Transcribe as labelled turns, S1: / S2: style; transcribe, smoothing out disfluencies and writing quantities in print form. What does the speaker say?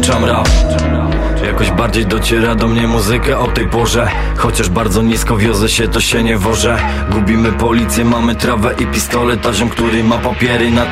S1: włączam rap. Jakoś bardziej dociera do mnie muzyka o tej porze. Chociaż bardzo nisko wiozę się, to się nie wożę. Gubimy policję, mamy trawę i pistolet. A ziom, który ma papiery na